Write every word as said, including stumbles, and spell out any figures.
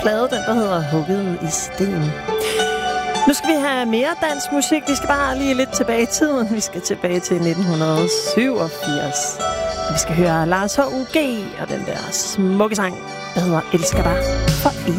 plade, den der hedder Hugget i sten. Nu skal vi have mere dansk musik. Vi skal bare lige lidt tilbage i tiden. Vi skal tilbage til nitten syvogfirs. Vi skal høre Lars H U G og den der smukke sang, der hedder Elsker dig for evigt.